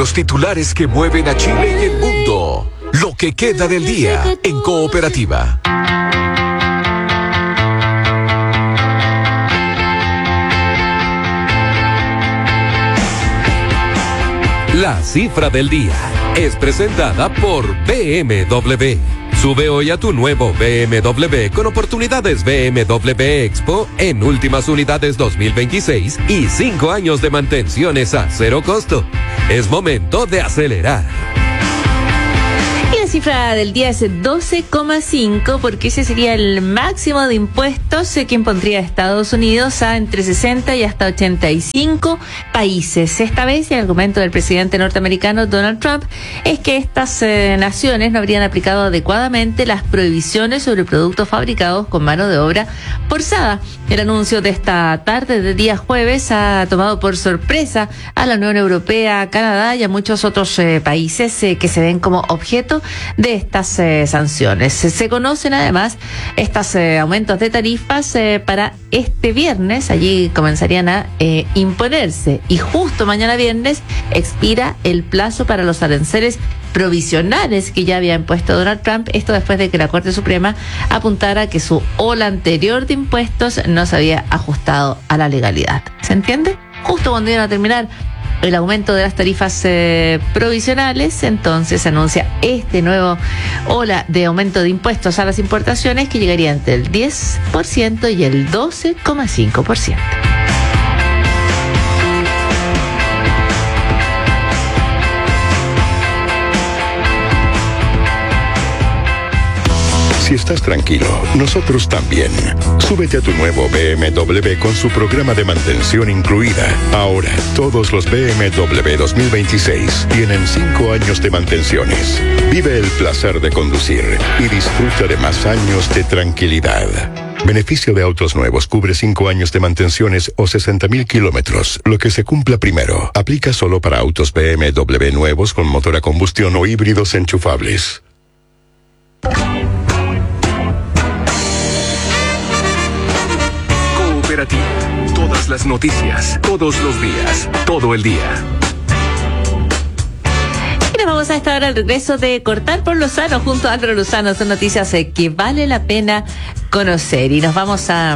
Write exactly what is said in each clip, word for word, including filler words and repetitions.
los titulares que mueven a Chile y el mundo. Lo que queda del día en Cooperativa. La cifra del día es presentada por B M W. Sube hoy a tu nuevo B M W con oportunidades B M W Expo en últimas unidades dos mil veintiséis y cinco años de mantenciones a cero costo. Es momento de acelerar. La cifra del día es doce coma cinco, porque ese sería el máximo de impuestos que impondría Estados Unidos a entre sesenta y hasta ochenta y cinco países. Esta vez el argumento del presidente norteamericano Donald Trump es que estas eh, naciones no habrían aplicado adecuadamente las prohibiciones sobre productos fabricados con mano de obra forzada. El anuncio de esta tarde de día jueves ha tomado por sorpresa a la Unión Europea, a Canadá y a muchos otros eh, países eh, que se ven como objeto de estas eh, sanciones. Se conocen además estos eh, aumentos de tarifas eh, para este viernes. Allí comenzarían a eh, imponerse, y justo mañana viernes expira el plazo para los aranceles provisionales que ya había impuesto Donald Trump. Esto después de que la Corte Suprema apuntara que su ola anterior de impuestos no se había ajustado a la legalidad. ¿Se entiende? Justo cuando iban a terminar el aumento de las tarifas eh, provisionales, entonces anuncia este nuevo ola de aumento de impuestos a las importaciones que llegaría entre el diez por ciento y el doce coma cinco por ciento. Si estás tranquilo, nosotros también. Súbete a tu nuevo B M W con su programa de mantención incluida. Ahora, todos los B M W dos mil veintiséis tienen cinco años de mantenciones. Vive el placer de conducir y disfruta de más años de tranquilidad. Beneficio de autos nuevos cubre cinco años de mantenciones o sesenta mil kilómetros. Lo que se cumpla primero. Aplica solo para autos B M W nuevos con motor a combustión o híbridos enchufables. Cooperativa. Todas las noticias, todos los días, todo el día. Y nos vamos a esta hora al regreso de Cortar por Lozano junto a Álvaro Lozano. Son noticias eh, que vale la pena conocer, y nos vamos a,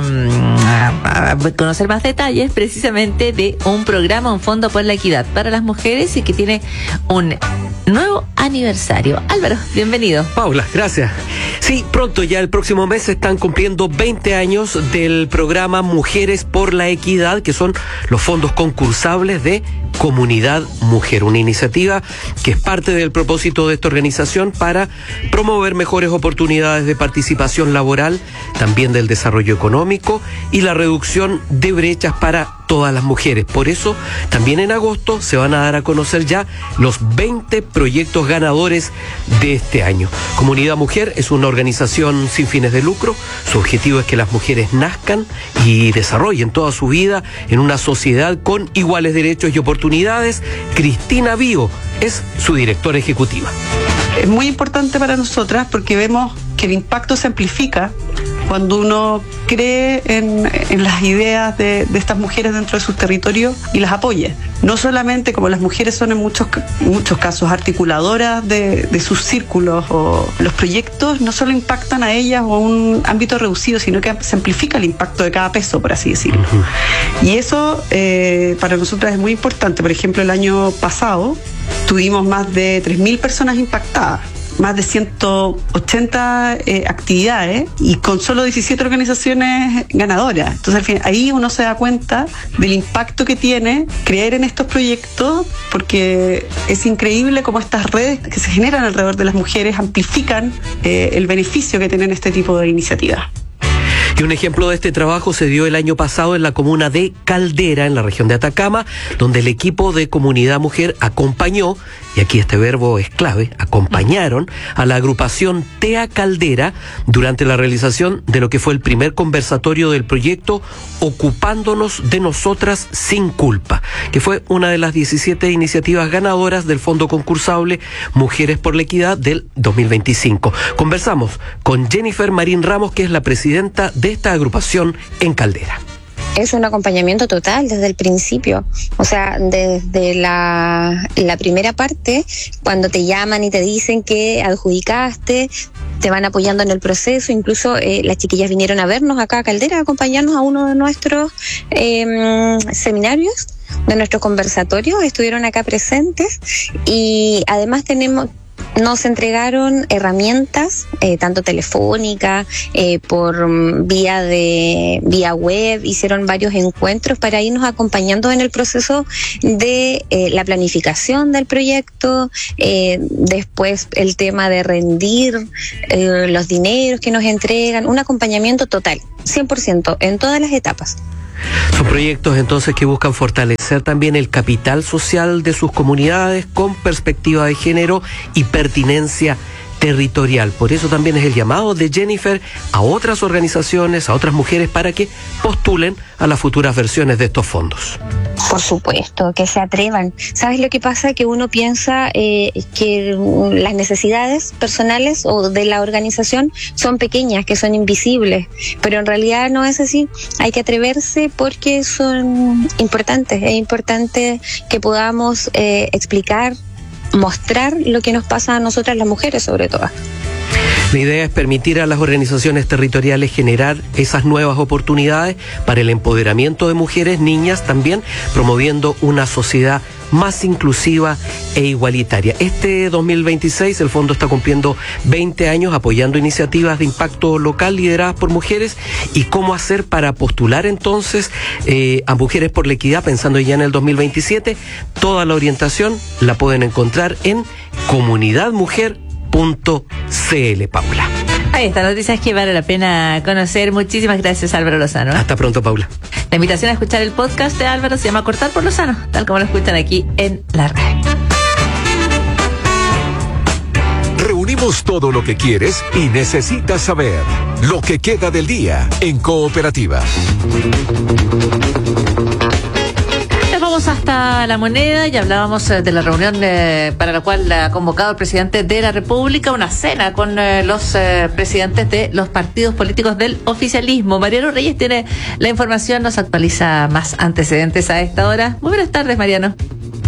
a, a conocer más detalles precisamente de un programa, un fondo por la equidad para las mujeres, y que tiene un nuevo aniversario. Álvaro, bienvenido. Paula, gracias. Sí, pronto, ya el próximo mes se están cumpliendo veinte años del programa Mujeres por la Equidad, que son los fondos concursables de Comunidad Mujer, una iniciativa que es parte del propósito de esta organización para promover mejores oportunidades de participación laboral, también del desarrollo económico y la reducción de brechas para todas las mujeres. Por eso, también en agosto se van a dar a conocer ya los veinte proyectos ganadores de este año. Comunidad Mujer es una organización sin fines de lucro. Su objetivo es que las mujeres nazcan y desarrollen toda su vida en una sociedad con iguales derechos y oportunidades. Cristina Bío es su directora ejecutiva. Es muy importante para nosotras porque vemos que el impacto se amplifica cuando uno cree en, en las ideas de, de estas mujeres dentro de sus territorios y las apoya. No solamente como las mujeres son en muchos, muchos casos articuladoras de, de sus círculos, o los proyectos no solo impactan a ellas o a un ámbito reducido, sino que se amplifica el impacto de cada peso, por así decirlo. Uh-huh. Y eso eh, para nosotras es muy importante. Por ejemplo, el año pasado tuvimos más de tres mil personas impactadas, más de ciento ochenta eh, actividades, y con solo diecisiete organizaciones ganadoras. Entonces, al fin, ahí uno se da cuenta del impacto que tiene creer en estos proyectos, porque es increíble cómo estas redes que se generan alrededor de las mujeres amplifican eh, el beneficio que tienen este tipo de iniciativas. Y un ejemplo de este trabajo se dio el año pasado en la comuna de Caldera, en la región de Atacama, donde el equipo de Comunidad Mujer acompañó, y aquí este verbo es clave, acompañaron a la agrupación TEA Caldera durante la realización de lo que fue el primer conversatorio del proyecto Ocupándonos de Nosotras Sin Culpa, que fue una de las diecisiete iniciativas ganadoras del fondo concursable Mujeres por la Equidad del dos mil veinticinco. Conversamos con Jennifer Marín Ramos, que es la presidenta de esta agrupación en Caldera. Es un acompañamiento total desde el principio, o sea, desde la, la primera parte, cuando te llaman y te dicen que adjudicaste, te van apoyando en el proceso. Incluso eh, las chiquillas vinieron a vernos acá a Caldera, a acompañarnos a uno de nuestros eh, seminarios, de nuestros conversatorios, estuvieron acá presentes, y además tenemos... Nos entregaron herramientas, eh, tanto telefónica, eh, por vía de vía web, hicieron varios encuentros para irnos acompañando en el proceso de eh, la planificación del proyecto, eh, después el tema de rendir eh, los dineros que nos entregan, un acompañamiento total, cien por ciento, en todas las etapas. Son proyectos entonces que buscan fortalecer también el capital social de sus comunidades con perspectiva de género y pertinencia territorial. Por eso también es el llamado de Jennifer a otras organizaciones, a otras mujeres, para que postulen a las futuras versiones de estos fondos. Por supuesto, que se atrevan. ¿Sabes lo que pasa? Que uno piensa eh, que las necesidades personales o de la organización son pequeñas, que son invisibles, pero en realidad no es así. Hay que atreverse porque son importantes. Es importante que podamos eh, explicar, mostrar lo que nos pasa a nosotras las mujeres, sobre todo. La idea es permitir a las organizaciones territoriales generar esas nuevas oportunidades para el empoderamiento de mujeres, niñas, también promoviendo una sociedad más inclusiva e igualitaria. Este dos mil veintiséis el fondo está cumpliendo veinte años apoyando iniciativas de impacto local lideradas por mujeres. ¿Y cómo hacer para postular entonces eh, a Mujeres por la Equidad pensando ya en el dos mil veintisiete? Toda la orientación la pueden encontrar en comunidad mujer punto c l, Paula. Ahí está, noticias que vale la pena conocer. Muchísimas gracias, Álvaro Lozano. Hasta pronto, Paula. La invitación a escuchar el podcast de Álvaro se llama Cortar por Lozano, tal como lo escuchan aquí en la red. Reunimos todo lo que quieres y necesitas saber. Lo que queda del día en Cooperativa. Vamos hasta La Moneda y hablábamos de la reunión eh, para la cual ha convocado el presidente de la República, una cena con eh, los eh, presidentes de los partidos políticos del oficialismo. Mariano Reyes tiene la información, nos actualiza más antecedentes a esta hora. Muy buenas tardes, Mariano.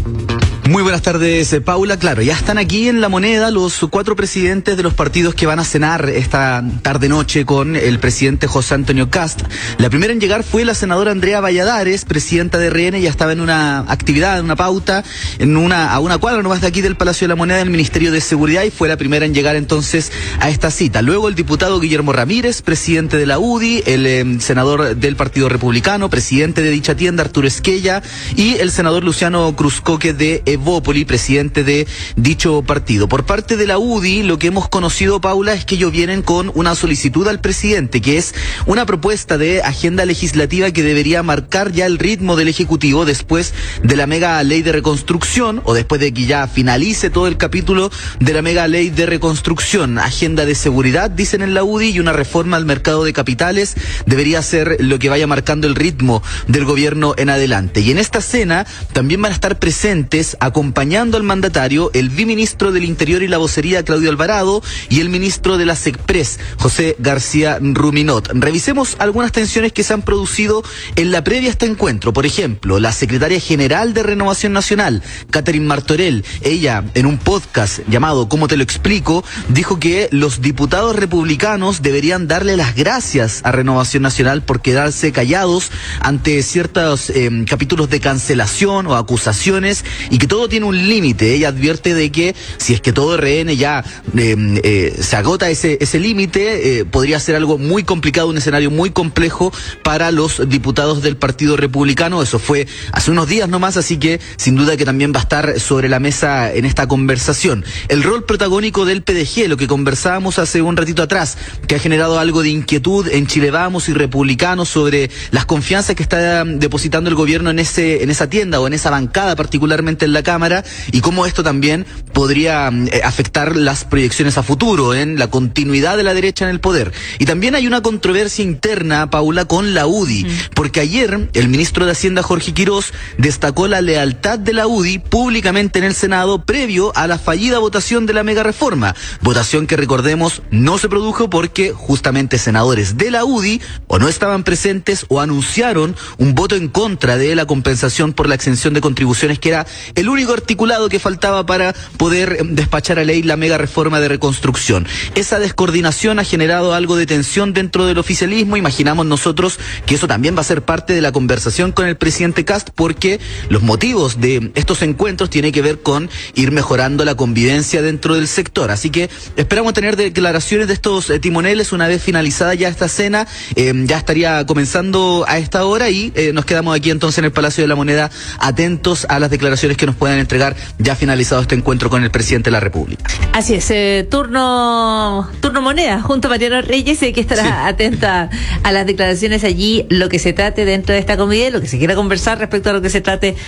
Muy buenas tardes, Paula. Claro, ya están aquí en La Moneda los cuatro presidentes de los partidos que van a cenar esta tarde-noche con el presidente José Antonio Kast. La primera en llegar fue la senadora Andrea Valladares, presidenta de R N, ya estaba en una actividad, en una pauta, en una a una cuadra nomás de aquí del Palacio de la Moneda, del Ministerio de Seguridad, y fue la primera en llegar entonces a esta cita. Luego el diputado Guillermo Ramírez, presidente de la U D I, el eh, senador del Partido Republicano, presidente de dicha tienda, Arturo Esquella, y el senador Luciano Cruzcoque de Evópoli, presidente de dicho partido. Por parte de la U D I, lo que hemos conocido, Paula, es que ellos vienen con una solicitud al presidente, que es una propuesta de agenda legislativa que debería marcar ya el ritmo del Ejecutivo después de la mega ley de reconstrucción, o después de que ya finalice todo el capítulo de la mega ley de reconstrucción. Agenda de seguridad, dicen en la U D I, y una reforma al mercado de capitales debería ser lo que vaya marcando el ritmo del gobierno en adelante. Y en esta cena también van a estar presentes, acompañando al mandatario, el viceministro del Interior y la Vocería, Claudio Alvarado, y el ministro de la SECPRES, José García Ruminot. Revisemos algunas tensiones que se han producido en la previa a este encuentro. Por ejemplo, la secretaria general de Renovación Nacional, Catherine Martorell, ella en un podcast llamado ¿Cómo te lo explico?, dijo que los diputados republicanos deberían darle las gracias a Renovación Nacional por quedarse callados ante ciertos eh, capítulos de cancelación o acusaciones, y que todo tiene un límite. Ella advierte de que si es que todo R N ya eh, eh, se agota ese ese límite, eh, podría ser algo muy complicado, un escenario muy complejo para los diputados del Partido Republicano. Eso fue hace unos días nomás, así que sin duda que también va a estar sobre la mesa en esta conversación. El rol protagónico del P D G, lo que conversábamos hace un ratito atrás, que ha generado algo de inquietud en Chile Vamos y Republicanos sobre las confianzas que está depositando el gobierno en ese en esa tienda o en esa bancada, particularmente en la Cámara y cómo esto también podría eh, afectar las proyecciones a futuro en la continuidad de la derecha en el poder. Y también hay una controversia interna, Paula, con la U D I, mm. porque ayer el ministro de Hacienda, Jorge Quirós, destacó la lealtad de la U D I públicamente en el Senado previo a la fallida votación de la mega reforma, votación que recordemos no se produjo porque justamente senadores de la U D I o no estaban presentes o anunciaron un voto en contra de la compensación por la exención de contribuciones, que era el único articulado que faltaba para poder despachar a ley la mega reforma de reconstrucción. Esa descoordinación ha generado algo de tensión dentro del oficialismo. Imaginamos nosotros que eso también va a ser parte de la conversación con el presidente Kast, porque los motivos de estos encuentros tienen que ver con ir mejorando la convivencia dentro del sector. Así que esperamos tener declaraciones de estos eh, timoneles una vez finalizada ya esta cena. Eh, ya estaría comenzando a esta hora y eh, nos quedamos aquí entonces en el Palacio de la Moneda atentos a las declaraciones que nos puedan entregar ya finalizado este encuentro con el presidente de la República. Así es, eh, turno turno moneda junto a Mariano Reyes, eh, que estará sí. atenta a las declaraciones allí, lo que se trate dentro de esta comida, lo que se quiera conversar respecto a lo que se trate